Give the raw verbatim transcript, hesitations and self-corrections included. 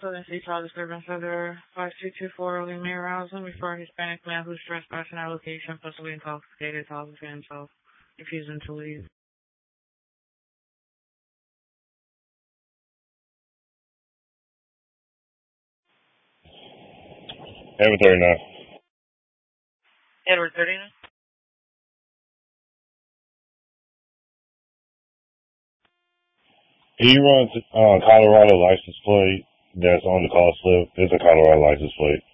Southern State Child Disturbance Center, five two two four early May arousal before a Hispanic man who's trespassing at a location, possibly intoxicated, talking to himself, refusing to leave. Edward thirty-nine. Edward thirty-nine? He runs uh, Colorado license plate that's on the call slip. It's a Colorado license plate.